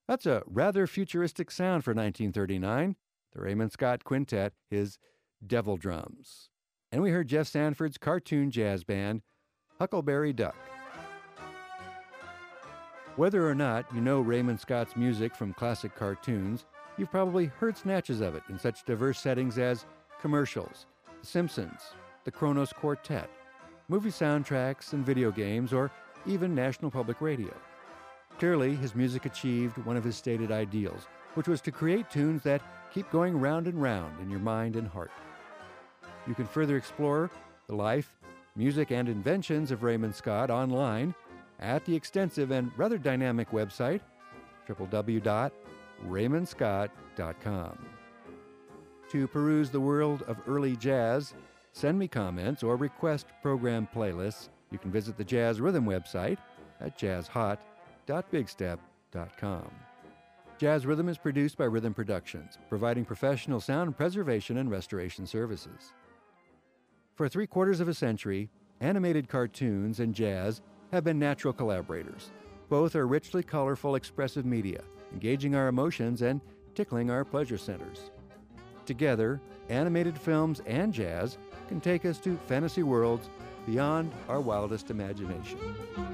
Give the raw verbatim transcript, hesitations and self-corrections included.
That's a rather futuristic sound for nineteen thirty-nine. The Raymond Scott Quintet, his Devil Drums. And we heard Jeff Sanford's cartoon jazz band, Huckleberry Duck. Whether or not you know Raymond Scott's music from classic cartoons, you've probably heard snatches of it in such diverse settings as commercials, The Simpsons, the Kronos Quartet, movie soundtracks and video games, or even National Public Radio. Clearly, his music achieved one of his stated ideals, which was to create tunes that keep going round and round in your mind and heart. You can further explore the life, music, and inventions of Raymond Scott online at the extensive and rather dynamic website, w w w dot raymond scott dot com. To peruse the world of early jazz, send me comments, or request program playlists, you can visit the Jazz Rhythm website at jazz hot dot big step dot com. Jazz Rhythm is produced by Rhythm Productions, providing professional sound preservation and restoration services. For three quarters of a century, animated cartoons and jazz have been natural collaborators. Both are richly colorful, expressive media, engaging our emotions and tickling our pleasure centers. Together, animated films and jazz can take us to fantasy worlds beyond our wildest imagination.